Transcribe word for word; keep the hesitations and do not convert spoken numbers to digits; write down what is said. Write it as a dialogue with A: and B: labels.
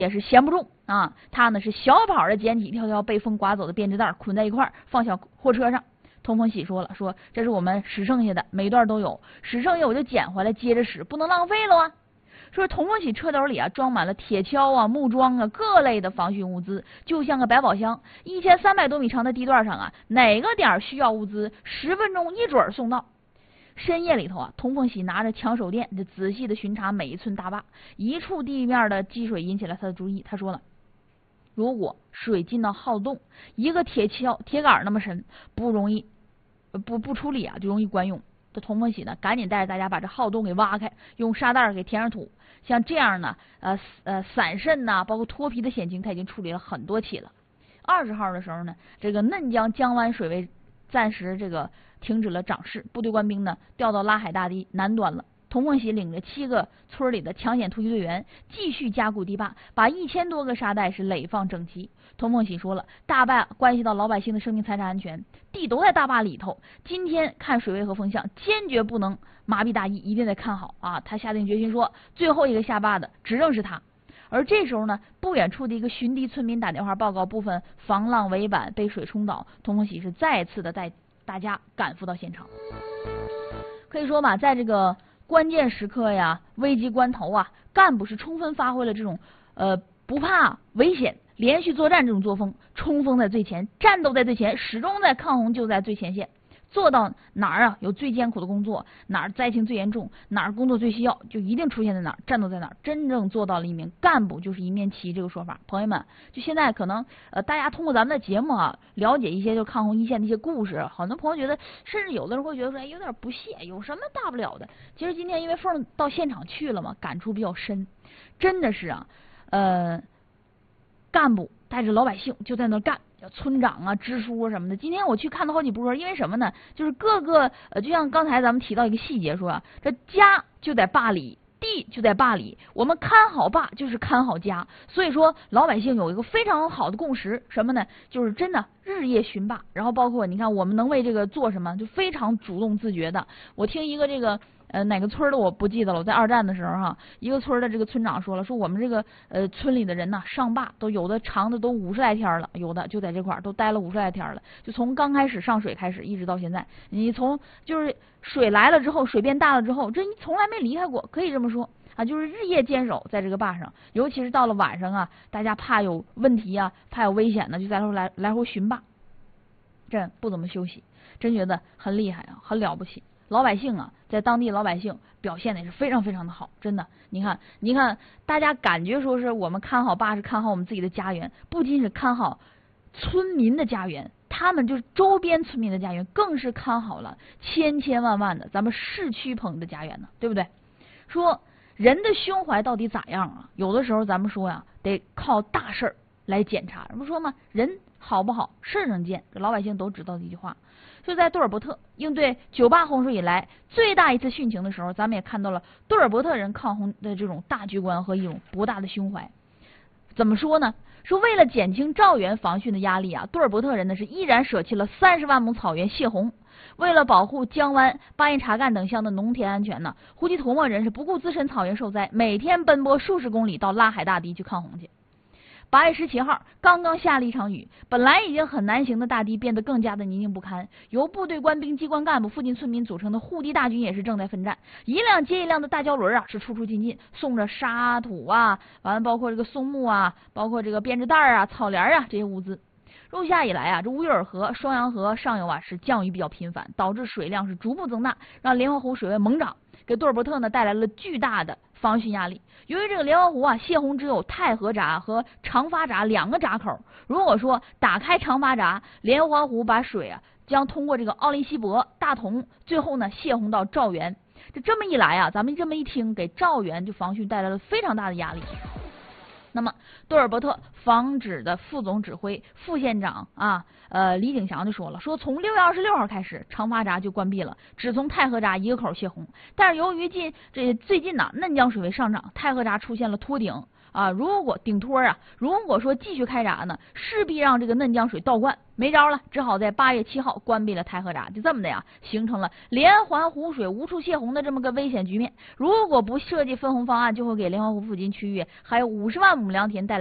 A: 也是闲不住啊，他呢是小跑的捡起一条条被风刮走的编织袋，捆在一块儿放小货车上。童风喜说了，说这是我们使剩下的，每段都有，使剩下我就捡回来接着使，不能浪费了啊。说童风喜车斗里啊装满了铁锹啊、木桩啊各类的防汛物资，就像个百宝箱。一千三百多米长的地段上啊，哪个点需要物资，十分钟一准送到。深夜里头啊，童风喜拿着抢手电，就仔细的巡查每一寸大坝，一处地面的积水引起了他的注意。他说了，如果水进到好洞，一个铁锹铁杆那么深，不容易不不处理啊，就容易关用。这童风喜呢，赶紧带着大家把这好洞给挖开，用沙袋给填上土。像这样呢，呃呃散渗呐、啊，包括脱皮的险情，他已经处理了很多起了。二十号的时候呢，这个嫩江江湾水位暂时这个停止了涨势，部队官兵呢调到拉海大堤南端了。童风喜领着七个村里的抢险突击队员继续加固堤坝，把一千多个沙袋是垒放整齐。童风喜说了，大坝关系到老百姓的生命财产安全，地都在大坝里头，今天看水位和风向，坚决不能麻痹大意，一定得看好啊！他下定决心说，最后一个下坝的指定是他。而这时候呢，不远处的一个巡堤村民打电话报告，部分防浪围板被水冲倒。童风喜是再次的带大家赶赴到现场。可以说吧，在这个关键时刻呀，危急关头啊，干部是充分发挥了这种呃不怕危险、连续作战这种作风，冲锋在最前，战斗在最前，始终在抗洪就在最前线。做到哪儿啊有最艰苦的工作，哪儿灾情最严重，哪儿工作最需要，就一定出现在哪儿，战斗在哪儿，真正做到了一名干部就是一面旗这个说法。朋友们，就现在可能呃大家通过咱们的节目啊，了解一些就抗洪一线的一些故事，很多朋友觉得，甚至有的人会觉得说，哎，有点不屑，有什么大不了的？其实今天因为凤到现场去了嘛，感触比较深，真的是啊，呃，干部带着老百姓就在那干。村长啊、支书啊什么的，今天我去看到好几波，因为什么呢？就是各个呃，就像刚才咱们提到一个细节说啊，这家就在坝里，地就在坝里，我们看好坝就是看好家，所以说老百姓有一个非常好的共识，什么呢？就是真的日夜巡坝，然后包括你看我们能为这个做什么，就非常主动自觉的。我听一个这个。呃，哪个村的我不记得了。我在二战的时候哈，一个村的这个村长说了，说我们这个呃村里的人呐，上坝都有的长的都五十来天了，有的就在这块儿都待了五十来天了，就从刚开始上水开始，一直到现在。你从就是水来了之后，水变大了之后，这你从来没离开过，可以这么说啊，就是日夜坚守在这个坝上，尤其是到了晚上啊，大家怕有问题啊，怕有危险呢，就在这来来回巡坝，这不怎么休息，真觉得很厉害啊，很了不起。老百姓啊，在当地老百姓表现的也是非常非常的好，真的。你看，你看，大家感觉说是我们看好坝，是看好我们自己的家园，不仅是看好村民的家园，他们就是周边村民的家园，更是看好了千千万万的咱们市区朋友的家园呢，对不对？说人的胸怀到底咋样啊？有的时候咱们说呀，得靠大事儿来检查。不说吗？人好不好，事儿上见，这老百姓都知道的一句话。就在杜尔伯特应对九八洪水以来最大一次汛情的时候，咱们也看到了杜尔伯特人抗洪的这种大局观和一种博大的胸怀。怎么说呢？说为了减轻赵源防汛的压力啊，杜尔伯特人呢是依然舍弃了三十万亩草原泄洪。为了保护江湾、巴彦察干等乡的农田安全呢，胡吉图莫人是不顾自身草原受灾，每天奔波数十公里到拉海大堤去抗洪去。八月十七号，刚刚下了一场雨，本来已经很难行的大堤变得更加的泥泞不堪。由部队官兵、机关干部、附近村民组成的护堤大军也是正在奋战，一辆接一辆的大胶轮啊，是出出进进，送着沙土啊，完了包括这个松木啊，包括这个编织袋啊、草帘啊这些物资。入夏以来啊，这乌约尔河、双阳河上游啊是降雨比较频繁，导致水量是逐步增大，让莲花湖水位猛涨，给杜尔伯特呢带来了巨大的防汛压力。由于这个莲花湖啊泄洪只有太河闸和长发闸两个闸口，如果说打开长发闸，莲花湖把水啊将通过这个奥林西博、大同，最后呢泄洪到赵源。这这么一来啊，咱们这么一听，给赵源就防汛带来了非常大的压力。那么杜尔伯特防指的副总指挥、副县长啊，呃，李景祥就说了，说从六月二十六号开始，长发闸就关闭了，只从太河闸一个口泄洪。但是由于近这最近呢、啊，嫩江水位上涨，太河闸出现了脱顶， 啊，如果顶托啊，如果说继续开闸呢，势必让这个嫩江水倒灌，没招了，只好在八月七号关闭了太和闸，就这么的呀，形成了连环湖水无处泄洪的这么个危险局面。如果不设计分洪方案，就会给连环湖附近区域还有五十万亩良田带来